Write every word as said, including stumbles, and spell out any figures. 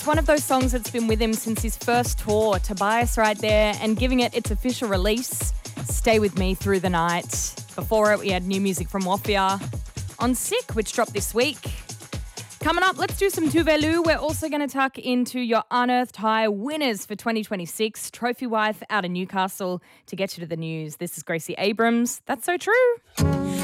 It's one of those songs that's been with him since his first tour. Tobias right there and giving it its official release, Stay With Me Through the Night. Before it, we had new music from Wafia on Sick, which dropped this week. Coming up, let's do some Tuvalu. We're also going to tuck into your Unearthed High winners for twenty twenty-six. Trophy Wife out of Newcastle to get you to the news. This is Gracie Abrams. That's so true.